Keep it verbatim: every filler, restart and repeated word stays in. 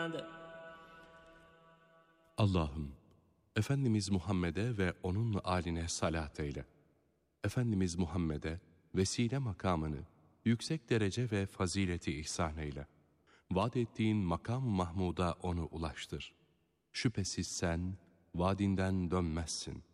Allah'ım, Efendimiz Muhammed'e ve onun âline salat eyle. Efendimiz Muhammed'e vesile makamını, yüksek derece ve fazileti ihsan eyle. Vaad ettiğin makam Mahmud'a onu ulaştır. Şüphesiz sen vaadinden dönmezsin.